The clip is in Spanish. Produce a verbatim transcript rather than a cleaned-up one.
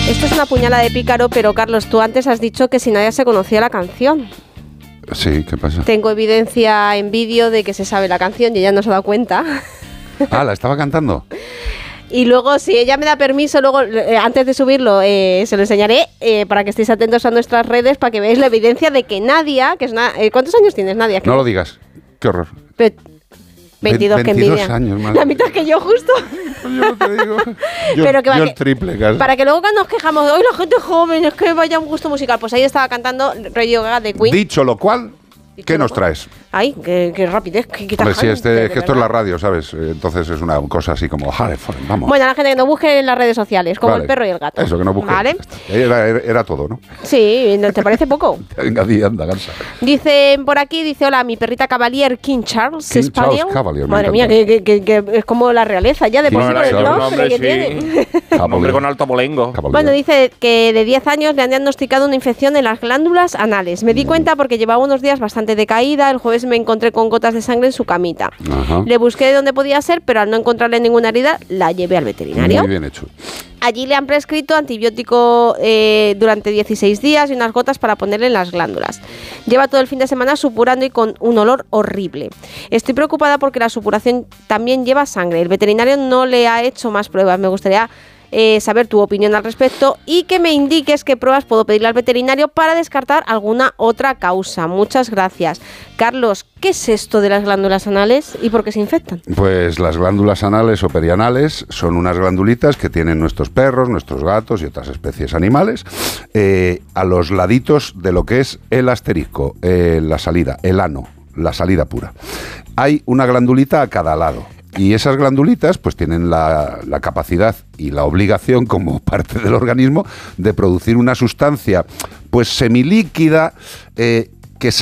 Esto es una puñalada de pícaro, pero Carlos, tú antes has dicho que si nadie se conocía la canción. Sí, ¿qué pasa? Tengo evidencia en vídeo de que se sabe la canción y ella no se ha dado cuenta. Ah, ¿la estaba cantando? Y luego, si ella me da permiso, luego, eh, antes de subirlo, eh, se lo enseñaré eh, para que estéis atentos a nuestras redes, para que veáis la evidencia de que Nadia, que es na- eh, ¿cuántos años tienes, Nadia? No lo digas, qué horror. Pe- veintidós, que veintidós envidia. años, madre. La mitad que yo, justo. Yo no te digo. Yo, Pero que va yo que- el triple casi. Para que luego cuando nos quejamos de hoy la gente joven, es que vaya un gusto musical. Pues ahí estaba cantando Radio Gaga de Queen. Dicho lo cual, Dicho ¿qué lo nos cual. traes? Ay, qué, qué rapidez, qué, qué Hombre, sí, tajante, este, de es que esto es la verdad. radio, ¿sabes? Entonces es una cosa así como, jale, vamos. Bueno, la gente que nos busque en las redes sociales, como Vale. el perro y el gato. Eso, que no busque. ¿Vale? Era, era, era todo, ¿no? Sí, ¿no te parece poco? Venga, di, anda, gansa. Dicen por aquí, dice, hola, mi perrita Cavalier, King Charles King Spaniel. Charles Cavalier, me Madre mía, encanta. que, que- que- que es como la realeza ya de por King sí con el Charles. nombre hombre, que sí. tiene. Un hombre con alto abolengo. Cavalier. Bueno, dice que de diez años le han diagnosticado una infección en las glándulas anales. Me di cuenta porque llevaba unos días bastante decaída. El jueves me encontré con gotas de sangre en su camita. Ajá. Le busqué de dónde podía ser, pero al no encontrarle ninguna herida, la llevé al veterinario. Muy bien hecho. Allí le han prescrito antibiótico eh, durante dieciséis días y unas gotas para ponerle en las glándulas. Lleva todo el fin de semana supurando y con un olor horrible. Estoy preocupada porque la supuración también lleva sangre. El veterinario no le ha hecho más pruebas. Me gustaría eh, saber tu opinión al respecto y que me indiques qué pruebas puedo pedirle al veterinario para descartar alguna otra causa. Muchas gracias. Carlos, ¿qué es esto de las glándulas anales y por qué se infectan? Pues las glándulas anales o perianales son unas glandulitas que tienen nuestros perros, nuestros gatos y otras especies animales eh, a los laditos de lo que es el asterisco, eh, la salida, el ano, la salida pura. Hay una glandulita a cada lado. Y esas glandulitas pues tienen la, la capacidad y la obligación como parte del organismo de producir una sustancia pues semilíquida eh,